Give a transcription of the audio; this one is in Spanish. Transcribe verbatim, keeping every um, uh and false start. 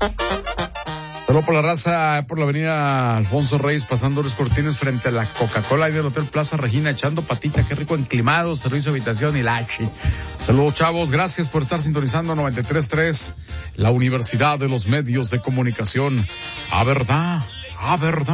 Saludos por la raza, por la avenida Alfonso Reyes, pasando los Cortines frente a la Coca-Cola y del Hotel Plaza Regina, echando patita, qué rico enclimado, servicio de habitación y lache. Saludos, chavos, gracias por estar sintonizando noventa y tres punto tres, la Universidad de los Medios de Comunicación. A verdad, a verdad.